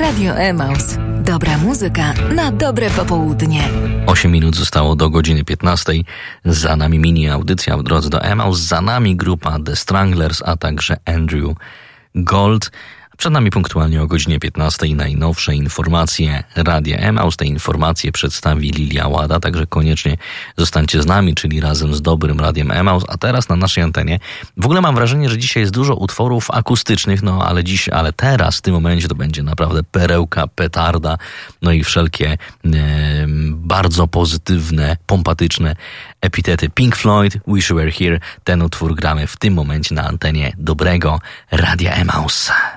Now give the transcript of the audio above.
Radio Emaus. Dobra muzyka na dobre popołudnie. 8 minut zostało do godziny 15. Za nami mini audycja w drodze do Emaus. Za nami grupa The Stranglers, a także Andrew Gold. Przed nami punktualnie o godzinie 15 najnowsze informacje Radia Emaus. Te informacje przedstawi Lilia Łada, także koniecznie zostańcie z nami, czyli razem z dobrym Radiem Emaus. A teraz na naszej antenie w ogóle mam wrażenie, że dzisiaj jest dużo utworów akustycznych, ale teraz w tym momencie to będzie naprawdę perełka, petarda, no i wszelkie bardzo pozytywne, pompatyczne epitety. Pink Floyd, Wish You Were Here. Ten utwór gramy w tym momencie na antenie dobrego Radia Emaus.